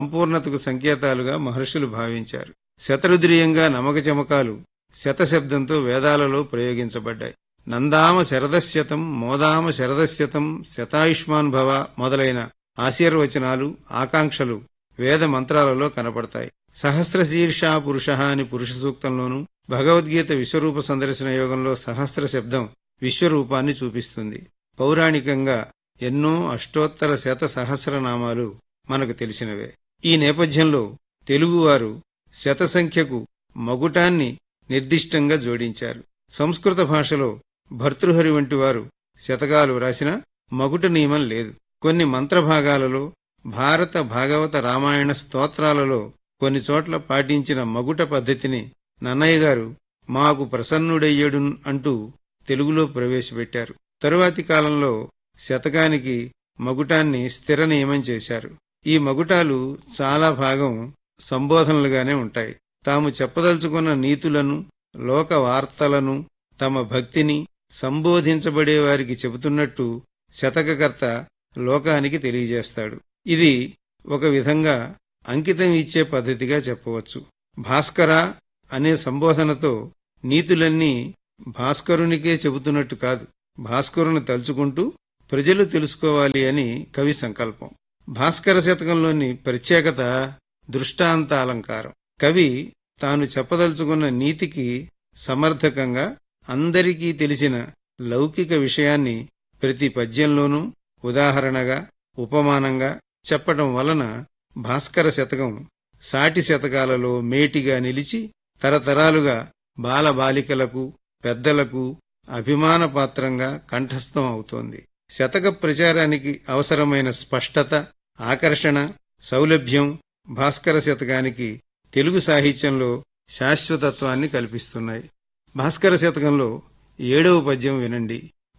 సంపూర్ణతకు సంకేతాలుగా మహర్షులు భావించారు. శతరుద్రీయంగా నమకచమకాలు శతశబ్దంతో వేదాలలో ప్రయోగించబడ్డాయి. నందామ శరదశ్శతం, మోదామ శరదశ్శతం, శతాయుష్మాన్ భవ మొదలైన ఆశీర్వచనాలు, ఆకాంక్షలు వేద మంత్రాలలో కనపడతాయి. సహస్రశీర్షా పురుష అని పురుష సూక్తంలోనూ, భగవద్గీత విశ్వరూప సందర్శన యోగంలో సహస్ర శబ్దం విశ్వరూపాన్ని చూపిస్తుంది. పౌరాణికంగా ఎన్నో అష్టోత్తర శత సహస్రనామాలు మనకు తెలిసినవే. ఈ నేపథ్యంలో తెలుగువారు శతసంఖ్యకు మగుటాన్ని నిర్దిష్టంగా జోడించారు. సంస్కృత భాషలో భర్తృహరి వంటి వారు శతకాలు వ్రాసినా మగుట నియమం లేదు. కొన్ని మంత్రభాగాలలో, భారత భాగవత రామాయణ స్తోత్రాలలో కొన్ని చోట్ల పాటించిన మగుట పద్ధతిని నన్నయ్య గారు మాకు ప్రసన్నుడయ్యడు అంటూ తెలుగులో ప్రవేశపెట్టారు. తరువాతి కాలంలో శతకానికి మగుటాన్ని స్థిర నియమం చేశారు. ఈ మగుటాలు చాలా భాగం సంబోధనలుగానే ఉంటాయి. తాము చెప్పదలుచుకున్న నీతులను, లోక వార్తలను, తమ భక్తిని సంబోధించబడేవారికి చెబుతున్నట్టు శతకకర్త లోకానికి తెలియజేస్తాడు. ఇది ఒక విధంగా అంకితం ఇచ్చే పద్ధతిగా చెప్పవచ్చు. భాస్కర అనే సంబోధనతో నీతులన్నీ భాస్కరునికే చెబుతున్నట్టు కాదు, భాస్కరుని తలుచుకుంటూ ప్రజలు తెలుసుకోవాలి అని కవి సంకల్పం. భాస్కర శతకంలోని ప్రత్యేకత దృష్టాంతాలంకారం. కవి తాను చెప్పదలుచుకున్న నీతికి సమర్థకంగా అందరికీ తెలిసిన లౌకిక విషయాన్ని ప్రతి పద్యంలోనూ ఉదాహరణగా, ఉపమానంగా చెప్పటం వలన భాస్కర శతకం సాటి శతకాలలో మేటిగా నిలిచి తరతరాలుగా బాలబాలికలకు, పెద్దలకు అభిమానపాత్రంగా కంఠస్థం అవుతోంది. శతక ప్రచారానికి అవసరమైన స్పష్టత, ఆకర్షణ, సౌలభ్యం భాస్కర శతకానికి తెలుగు సాహిత్యంలో శాశ్వతత్వాన్ని కల్పిస్తున్నాయి. భాస్కర శతకంలో 7వ పద్యం వినండి.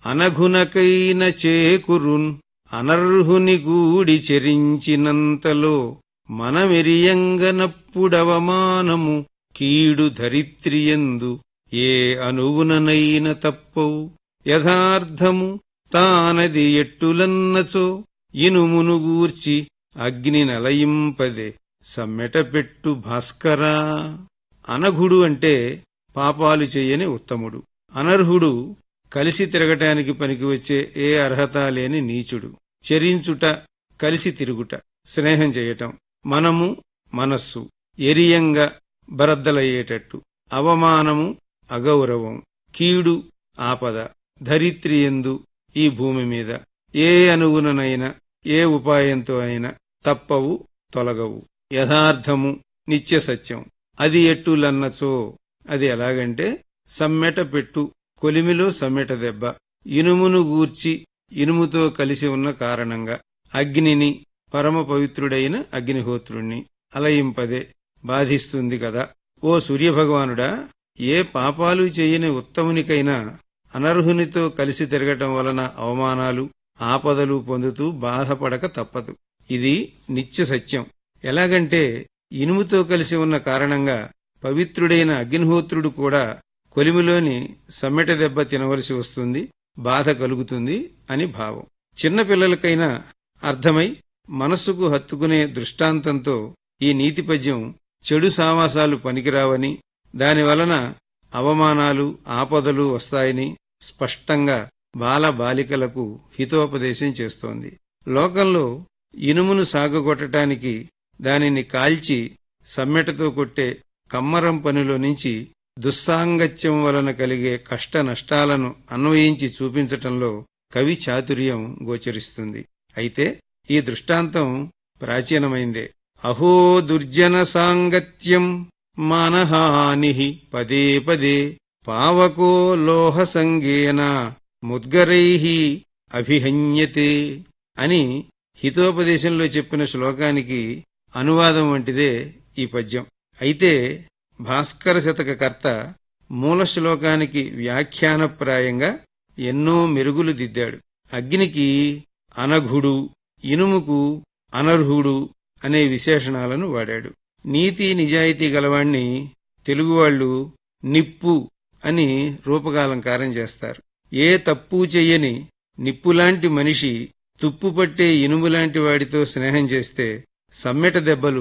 అనఘునకైన చేకురున్ అనర్హుని గూడి చెరించినంతలో మనమెరియంగనప్పుడవమానము కీడు ధరిత్రియందు ఏ అనుగుననైన తప్పవు యథార్థము తానది ఎట్టులన్నచో ఇనుమును గూర్చి అగ్ని నలయింపదే సమ్మెటపెట్టు భాస్కరా. అనఘుడు అంటే పాపాలు చెయ్యని ఉత్తముడు. అనర్హుడు కలిసి తిరగటానికి పనికివచ్చే ఏ అర్హత లేని నీచుడు. చెరించుట, కలిసి తిరుగుట, స్నేహం చేయటం. మనము, మనస్సు ఎరియంగా బరద్దలయ్యేటట్టు. అవమానము, అగౌరవం. కీడు, ఆపద. ధరిత్రియందు ఈ భూమి మీద. ఏ అనుగుణనైనా, ఏ ఉపాయంతో అయినా తప్పవు, తొలగవు. యథార్థము, నిత్య సత్యం. అది ఎట్టులన్నచో, అది ఎలాగంటే సమ్మెట పెట్టు, కొలిమిలో సమ్మెట దెబ్బ. ఇనుమును గూర్చి, ఇనుముతో కలిసి ఉన్న కారణంగా. అగ్నిని, పరమ పవిత్రుడైన అగ్నిహోత్రుణ్ణి అలయింపదే, బాధిస్తుంది కదా. ఓ సూర్యభగవానుడా, ఏ పాపాలు చెయ్యని ఉత్తమునికైనా అనర్హునితో కలిసి తిరగటం వలన అవమానాలు, ఆపదలు పొందుతూ బాధపడక తప్పదు. ఇది నిత్య సత్యం. ఎలాగంటే ఇనుముతో కలిసి ఉన్న కారణంగా పవిత్రుడైన అగ్నిహోత్రుడు కూడా కొలిమిలోని సమ్మెట దెబ్బ తినవలసి వస్తుంది, బాధ కలుగుతుంది అని భావం. చిన్నపిల్లలకైనా అర్థమై మనస్సుకు హత్తుకునే దృష్టాంతంతో ఈ నీతి పద్యం చెడు సావాసాలు పనికిరావని, దానివలన అవమానాలు, ఆపదలు వస్తాయని స్పష్టంగా బాలబాలికలకు హితోపదేశం చేస్తోంది. లోకంలో ఇనుమును సాగగొట్టడానికి దానిని కాల్చి సమ్మెటతో కొట్టే కమ్మరం పనిలో నుంచి దుస్సాంగత్యం వలన కలిగే కష్ట నష్టాలను అన్వయించి చూపించటంలో కవి చాతుర్యం గోచరిస్తుంది. అయితే ఈ దృష్టాంతం ప్రాచీనమైందే. అహో దుర్జన సాంగత్యం మానహాని పదే పదే పావకో లోహ సంగేన ముద్గరైః అభిహన్యతే అని హితోపదేశంలో చెప్పిన శ్లోకానికి అనువాదం వంటిదే ఈ పద్యం. అయితే భాస్కర శతక కర్త మూల శ్లోకానికి వ్యాఖ్యానప్రాయంగా ఎన్నో మెరుగులు దిద్దాడు. అగ్నికి అనఘుడు, ఇనుముకు అనర్హుడు అనే విశేషణాలను వాడాడు. నీతి నిజాయితీ గలవాణ్ణి తెలుగువాళ్లు నిప్పు అని రూపకాలంకారం చేస్తారు. ఏ తప్పు చెయ్యని నిప్పులాంటి మనిషి తుప్పుపట్టే ఇనుములాంటి వాడితో స్నేహం చేస్తే సమ్మెట దెబ్బలు